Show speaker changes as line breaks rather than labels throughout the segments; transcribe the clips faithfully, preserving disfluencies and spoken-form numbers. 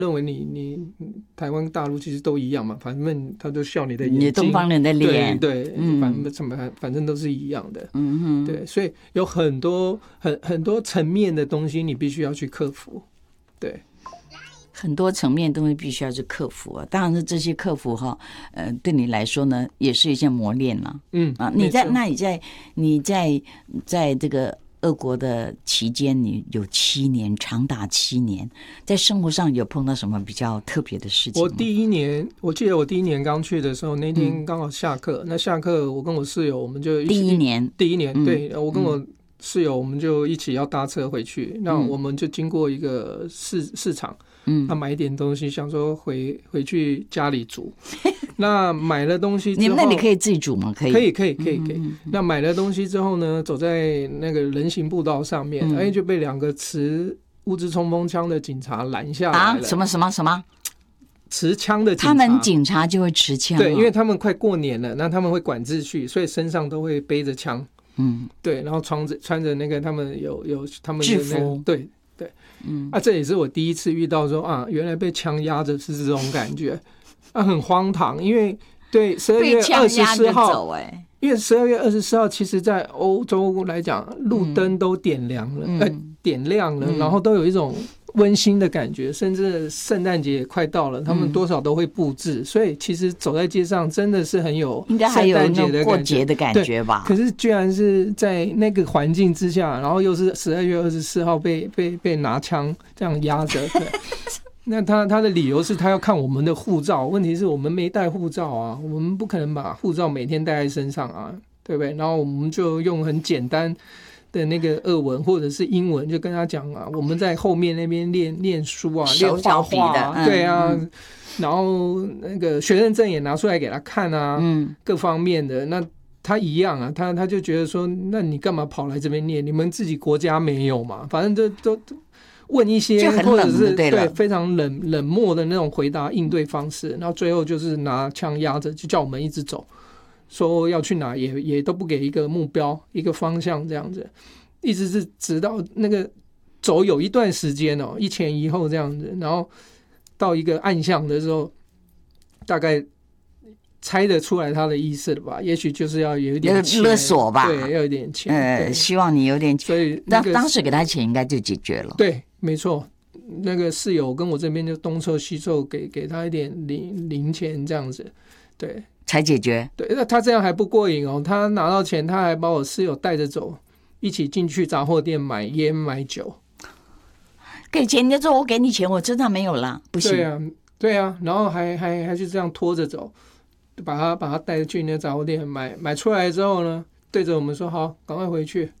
认为你你台湾大陆其实都一样嘛，反正他都笑你的眼睛，
你东方人的脸，
对对，
嗯、
反正什么反正都是一样的，
嗯哼，
对，所以有很多很很多层面的东西你必须要去克服，对。
很多层面的东西必须要去克服啊，当然是这些克服哈，呃，对你来说呢，也是一件磨练了。
嗯
啊，你在那你在你在在这个俄国的期间，你有七年，长达七年，在生活上有碰到什么比较特别的事情吗？
我第一年，我记得我第一年刚去的时候，那天刚好下课，嗯、那下课我跟我室友我们就一起
第一年，
第一年，
嗯、
对我跟我室友我们就一起要搭车回去，嗯、那我们就经过一个市市场。嗯，他买一点东西，想说回回去家里煮。那买了东西之后，
你们那里可以自己煮吗？可以，
可以，可以，可以，可以。嗯、那买了东西之后呢，走在那个人行步道上面，哎、嗯，就被两个持物质冲锋枪的警察拦下来了。
啊？什么什么什么？
持枪的警察？
他们警察就会持枪、啊？
对，因为他们快过年了，那他们会管秩序，所以身上都会背着枪。嗯，对，然后穿着穿着那个他们有有他们的、那个、
制服，
对。对，嗯，啊，这也是我第一次遇到说啊，原来被枪压着是这种感觉，啊，很荒唐，因为对十二月二十四号，
哎，
因为十二月二十四号，其实在欧洲来讲，路灯都点亮了，嗯、呃，点亮了，嗯、然后都有一种温馨的感觉，甚至圣诞节也快到了，他们多少都会布置，嗯、所以其实走在街上真的是很有
应该还有那种过节的感觉吧。
可是居然是在那个环境之下，然后又是十二月二十四号被被被拿枪这样压着，对。那他他的理由是他要看我们的护照，问题是我们没带护照啊，我们不可能把护照每天带在身上啊，对不对？然后我们就用很简单的那个俄文或者是英文就跟他讲啊，我们在后面那边练练书啊，练画画啊，嗯、对啊，嗯、然后那个学生证也拿出来给他看啊，嗯，各方面的那他一样啊，他他就觉得说，那你干嘛跑来这边念？你们自己国家没有嘛？反正都都问一些或者是对非常冷冷漠的那种回答应对方式，然后最后就是拿枪压着，就叫我们一直走。说要去哪也也都不给一个目标一个方向这样子，一直是直到那个走有一段时间哦，一前一后这样子，然后到一个暗巷的时候，大概猜得出来他的意思了吧？也许就是要有一点钱
勒索吧，
对，要有点钱，
呃，希望你有点钱，
所以、
那个、当时给他钱应该就解决了。
对，没错。那个室友跟我这边就东凑西凑，给给他一点零零钱这样子，对。
才解决。
对，那他这样还不过瘾哦，他拿到钱，他还把我室友带着走，一起进去杂货店买烟买酒。
给钱你就说我给你钱，我身上没有啦，不行。
对啊，对啊，然后还还还就这样拖着走，把他把他带去那杂货店买买出来之后呢，对着我们说好，赶快回去。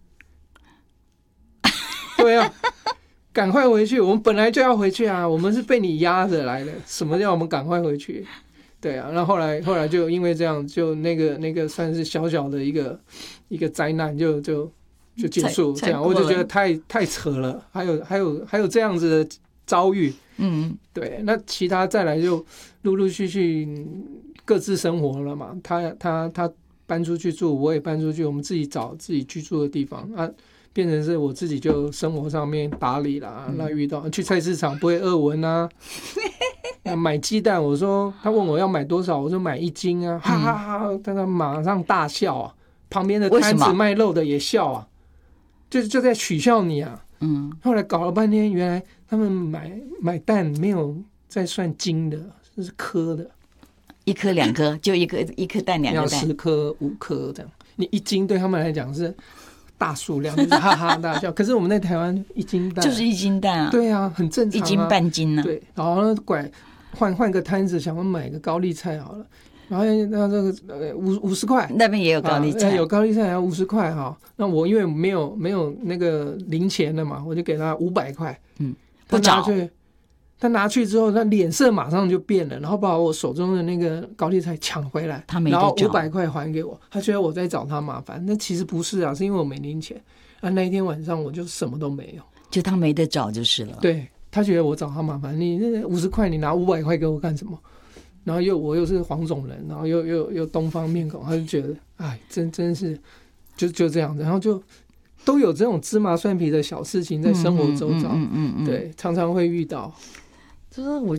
对啊，赶快回去，我们本来就要回去啊，我们是被你压着来的，什么叫我们赶快回去？对啊，然后后来后来就因为这样，就那个那个算是小小的一个一个灾难就就就结束，这样我就觉得太太扯了。还有还有还有这样子的遭遇，嗯，对。那其他再来就陆陆续续各自生活了嘛，他他他搬出去住，我也搬出去，我们自己找自己居住的地方啊，变成是我自己就生活上面打理啦。那遇到去菜市场不会俄文啊。买鸡蛋，我说他问我要买多少，我说买一斤啊，哈哈哈哈，他马上大笑啊，旁边的摊子卖肉的也笑啊，就就在取笑你啊。嗯，后来搞了半天，原来他们买买蛋没有在算斤的，是颗的，
一颗两颗，就一颗一颗蛋两颗蛋，
要十颗五颗这样。你一斤对他们来讲是大数量，就是哈哈大笑。可是我们在台湾一斤蛋
就是一斤蛋啊，
对啊，很正常、啊，
一斤半斤呢、啊。
对，然后呢拐。换换个摊子，想要买个高丽菜好了，然后那这个呃五五十块，
那边也有高丽菜，
啊、有高丽菜要五十块哈。那我因为没有没有那个零钱了嘛，我就给他五百块。嗯，
不找，
他拿去，他拿去之后，他脸色马上就变了，然后把我手中的那个高丽菜抢回来，
他没得
找，然后五百块还给我，他觉得我在找他麻烦，那其实不是啊，是因为我没零钱啊。那一天晚上我就什么都没有，
就他没得找就是了。
对。他觉得我找他麻烦，你那五十块，你拿五百块给我干什么？然后又我又是黄种人，然后又又又东方面孔，他就觉得，哎，真真是就就这样子，然后就都有这种芝麻蒜皮的小事情在生活周遭，嗯嗯嗯嗯嗯对，常常会遇到。
就是我